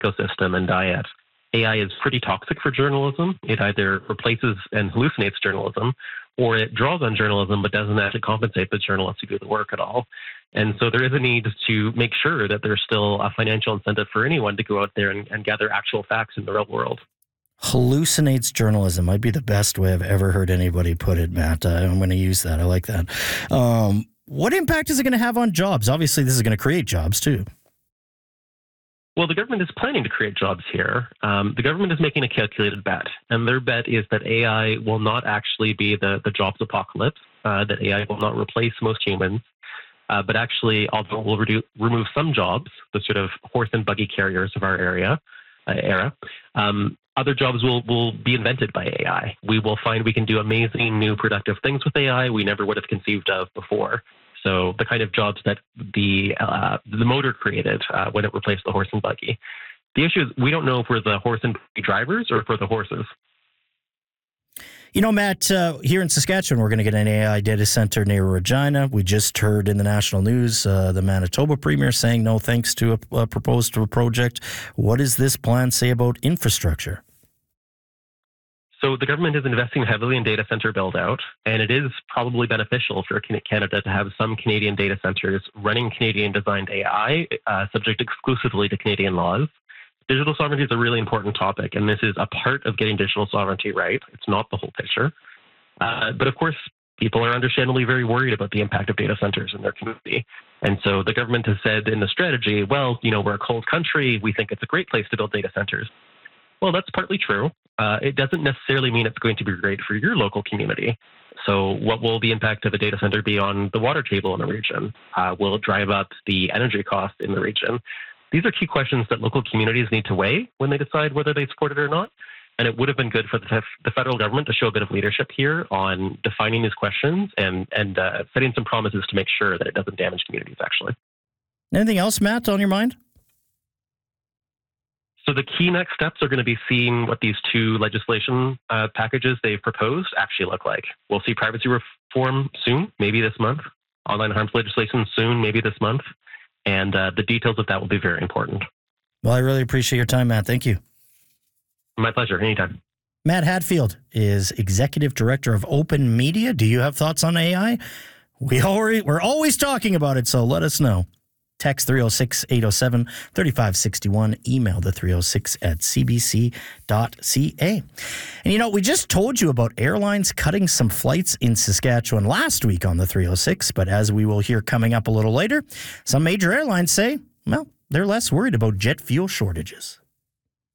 ecosystem and diet, AI is pretty toxic for journalism. It either replaces and hallucinates journalism, or it draws on journalism but doesn't actually compensate the journalists who do the work at all. And so there is a need to make sure that there's still a financial incentive for anyone to go out there and gather actual facts in the real world. Hallucinates journalism might be the best way I've ever heard anybody put it, Matt. I'm going to use that. I like that. What impact is it going to have on jobs? Obviously, this is going to create jobs too. Well, the government is planning to create jobs here. The government is making a calculated bet, and their bet is that AI will not actually be the jobs apocalypse, that AI will not replace most humans, but actually, although it will remove some jobs, the sort of horse and buggy carriers of our era, other jobs will be invented by AI. We will find we can do amazing new productive things with AI we never would have conceived of before. So the kind of jobs that the motor created when it replaced the horse and buggy. The issue is we don't know if we're the horse and buggy drivers or if we're the horses. You know, Matt, here in Saskatchewan, we're going to get an AI data center near Regina. We just heard in the national news the Manitoba Premier saying no thanks to a proposed project. What does this plan say about infrastructure? So the government is investing heavily in data center build-out, and it is probably beneficial for Canada to have some Canadian data centers running Canadian-designed AI, subject exclusively to Canadian laws. Digital sovereignty is a really important topic, and this is a part of getting digital sovereignty right. It's not the whole picture. But of course, people are understandably very worried about the impact of data centers in their community. And so the government has said in the strategy, well, we're a cold country. We think it's a great place to build data centers. Well, that's partly true. It doesn't necessarily mean it's going to be great for your local community. So what will the impact of a data center be on the water table in the region? Will it drive up the energy cost in the region? These are key questions that local communities need to weigh when they decide whether they support it or not. And it would have been good for the federal government to show a bit of leadership here on defining these questions and setting some promises to make sure that it doesn't damage communities, actually. Anything else, Matt, on your mind? So the key next steps are going to be seeing what these two legislation packages they've proposed actually look like. We'll see privacy reform soon, maybe this month. Online harms legislation soon, maybe this month. And the details of that will be very important. Well, I really appreciate your time, Matt. Thank you. My pleasure. Anytime. Matt Hadfield is Executive Director of Open Media. Do you have thoughts on AI? We're always talking about it, so let us know. Text 306-807-3561. Email the 306@cbc.ca. And we just told you about airlines cutting some flights in Saskatchewan last week on the 306, but as we will hear coming up a little later, some major airlines say, well, they're less worried about jet fuel shortages.